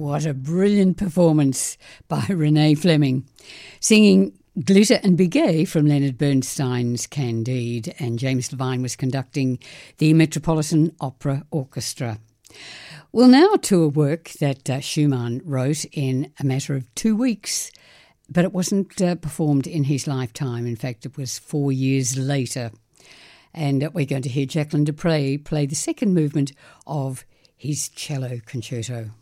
What a brilliant performance by Renee Fleming, singing Glitter and Be Gay from Leonard Bernstein's Candide, and James Levine was conducting the Metropolitan Opera Orchestra. Well, now to a work that Schumann wrote in a matter of 2 weeks, but it wasn't performed in his lifetime. In fact, it was 4 years later. And we're going to hear Jacqueline du Pré play the second movement of his cello concerto.